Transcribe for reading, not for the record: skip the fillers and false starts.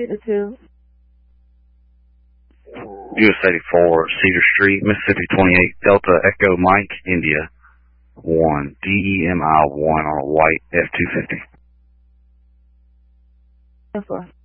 the 2. US 84, Cedar Street, Mississippi 28, Delta Echo Mike, India 1, DEMI 1 on a white F-250. That's right.